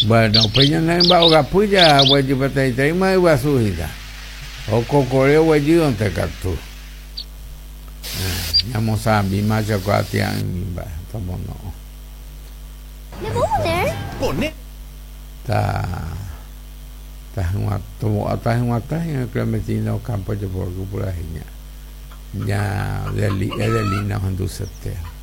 Bueno, pues ya no hay baga puya, güey, para te más iba a subida. O cocoreo, güey, donde cartu. Ya Mozambique, macho, cuatia, estamos no. Pone. Estás en en el clementino campo de por ya de Lina, donde usted